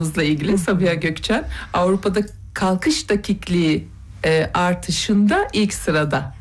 ilgili Sabiha Gökçen Avrupa'da kalkış dakikliği artışında ilk sırada.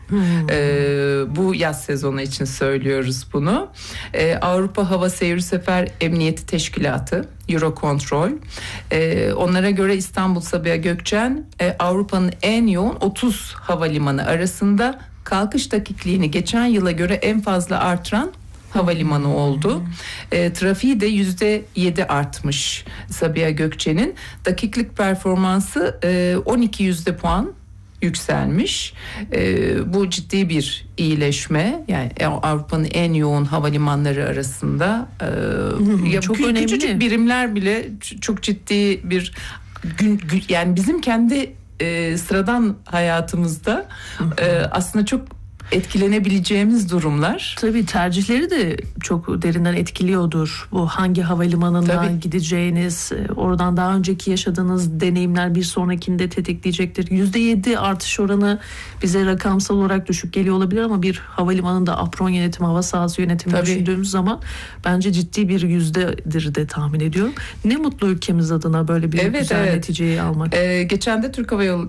Bu yaz sezonu için söylüyoruz bunu. Avrupa Hava Seyir Sefer Emniyeti Teşkilatı Eurocontrol, onlara göre İstanbul Sabiha Gökçen Avrupa'nın en yoğun 30 havalimanı arasında kalkış dakikliğini geçen yıla göre en fazla artıran havalimanı oldu. Trafiği de %7 artmış Sabiha Gökçen'in. Dakiklik performansı 12 yüzde puan yükselmiş. Bu ciddi bir iyileşme. Yani Avrupa'nın en yoğun havalimanları arasında çok önemli. Küçücük birimler bile çok ciddi bir yani bizim kendi sıradan hayatımızda aslında çok etkilenebileceğimiz durumlar. Tabii tercihleri de çok derinden etkiliyordur. Bu hangi havalimanından gideceğiniz, oradan daha önceki yaşadığınız deneyimler bir sonrakinde tetikleyecektir. %7 artış oranı bize rakamsal olarak düşük geliyor olabilir ama bir havalimanında apron yönetimi, hava sahası yönetimi düşündüğümüz zaman bence ciddi bir yüzdedir de tahmin ediyorum. Ne mutlu ülkemiz adına böyle bir güzel neticeyi almak. Geçen de Türk Hava Yolu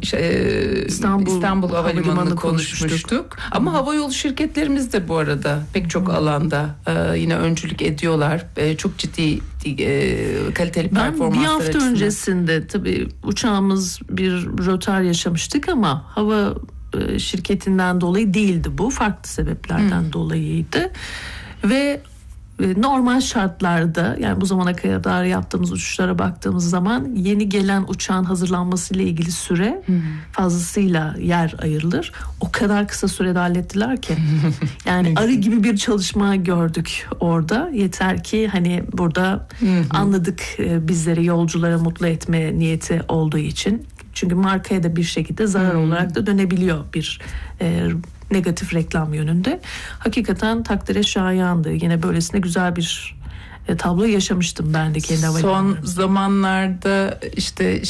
İstanbul Havalimanı'nı konuşmuştuk. Ama havayolu şirketlerimiz de bu arada pek çok alanda yine öncülük ediyorlar. Çok ciddi kaliteli performanslar bir hafta açısından. Öncesinde tabii uçağımız bir rötar yaşamıştık ama hava şirketinden dolayı değildi bu. Farklı sebeplerden dolayıydı. Ve normal şartlarda, yani bu zamana kadar yaptığımız uçuşlara baktığımız zaman yeni gelen uçağın hazırlanmasıyla ilgili süre fazlasıyla yer ayrılır. O kadar kısa sürede hallettiler ki. Yani arı gibi bir çalışma gördük orada. Yeter ki hani burada anladık, bizleri yolculara mutlu etme niyeti olduğu için. Çünkü markaya da bir şekilde zarar olarak da dönebiliyor bir negatif reklam yönünde. Hakikaten takdire şayandı. Yine böylesine güzel bir tablo yaşamıştım ben de kendi havalimanlarımda. Son zamanlarda işte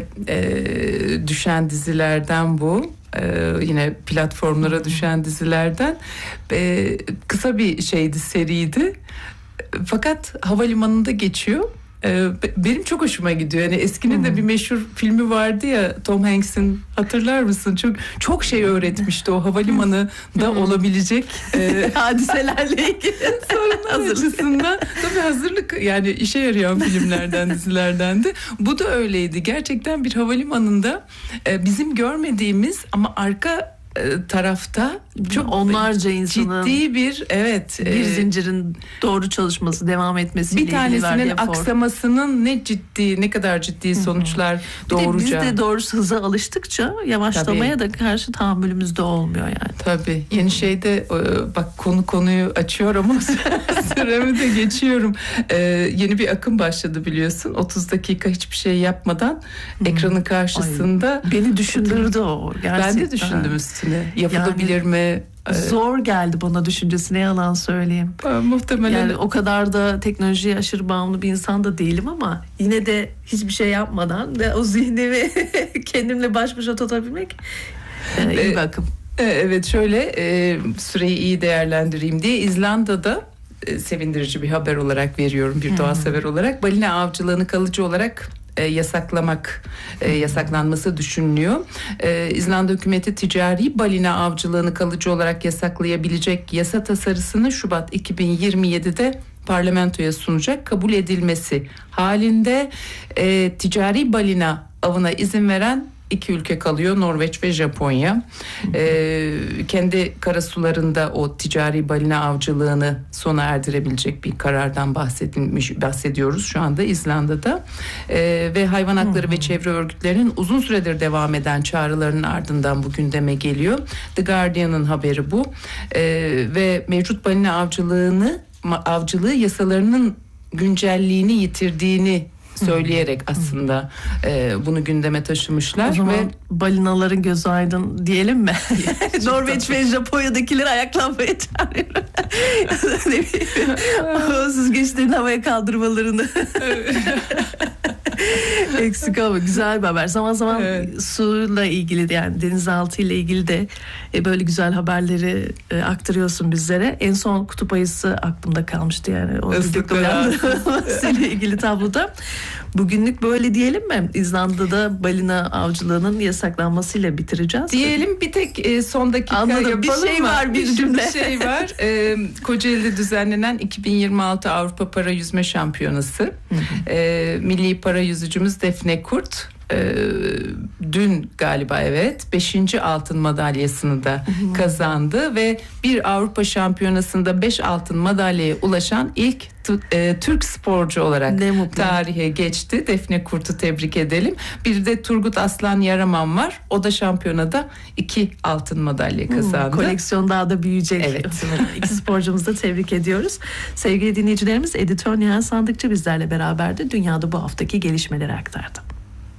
düşen dizilerden bu. Yine platformlara düşen dizilerden kısa bir seriydi. Fakat havalimanında geçiyor. Benim çok hoşuma gidiyor. Yani eskinin de bir meşhur filmi vardı ya, Tom Hanks'in, hatırlar mısın? Çok şey öğretmişti o havalimanında olabilecek hadiselerle ilgili sorunlar açısından. Tabii hazırlık, yani işe yarayan filmlerden, dizilerden de. Bu da öyleydi. Gerçekten bir havalimanında bizim görmediğimiz ama arka tarafta çok onlarca insanın ciddi bir bir zincirin doğru çalışması, devam etmesiyle bir tanesinin aksamasının ne kadar ciddi sonuçlar doğuracağı. Biz de doğrusu hıza alıştıkça yavaşlamaya da karşı tahammülümüz de olmuyor yani. Tabii. Yeni bak konuyu açıyor ama süremi de geçiyorum. Yeni bir akım başladı biliyorsun. 30 dakika hiçbir şey yapmadan ekranın karşısında. Beni düşündürdü o gerçekten. Ben de düşündüm üstüne. Yapılabilir mi? Zor geldi bana düşüncesi, ne yalan söyleyeyim. Muhtemelen. Yani o kadar da teknolojiye aşırı bağımlı bir insan da değilim ama yine de hiçbir şey yapmadan ve o zihnimi kendimle baş başa tutabilmek iyi bir akım. Evet, süreyi iyi değerlendireyim diye İzlanda'da sevindirici bir haber olarak veriyorum, bir doğa sever olarak. Balina avcılığını kalıcı olarak yasaklanması düşünülüyor. İzlanda hükümeti ticari balina avcılığını kalıcı olarak yasaklayabilecek yasa tasarısını Şubat 2027'de parlamentoya sunacak. Kabul edilmesi halinde ticari balina avına izin veren 2 ülke kalıyor: Norveç ve Japonya. Kendi karasularında o ticari balina avcılığını sona erdirebilecek bir karardan bahsediyoruz şu anda İzlanda'da. Ve hayvan hakları ve çevre örgütlerinin uzun süredir devam eden çağrılarının ardından bu gündeme geliyor. The Guardian'ın haberi bu. Ve mevcut balina avcılığı yasalarının güncelliğini yitirdiğini söyleyerek aslında bunu gündeme taşımışlar. O zaman ve balinaların gözü aydın diyelim mi? Norveç ve Japonya'dakileri ayaklanmaya çağırıyorum. O süzgeçlerin havaya kaldırmalarını. Eksik ama güzel bir haber. Zaman zaman suyla ilgili, yani denizaltı ile ilgili de böyle güzel haberleri aktarıyorsun bizlere. En son kutup ayısı aklımda kalmıştı yani. O ile ilgili tabloda. Bugünlük böyle diyelim mi? İzlanda'da balina avcılığının yasaklanmasıyla bitireceğiz. Diyelim, bir tek son dakika Anladım. yapalım Bir şey mı? var, bir cümle. Bir şey var. Kocaeli'de düzenlenen 2026 Avrupa Para Yüzme Şampiyonası. Milli para yüzücümüz Defne Kurt dün galiba 5. altın madalyasını da kazandı ve bir Avrupa Şampiyonası'nda 5 altın madalyaya ulaşan ilk Türk sporcu olarak tarihe geçti. Defne Kurt'u tebrik edelim. Bir de Turgut Aslan Yaraman var. O da şampiyonada 2 altın madalya kazandı. Koleksiyon daha da büyüyecek. Evet. İki sporcumuzu da tebrik ediyoruz. Sevgili dinleyicilerimiz, editör Nihal Sandıkçı bizlerle beraberdi. Dünyada bu haftaki gelişmeleri aktardı.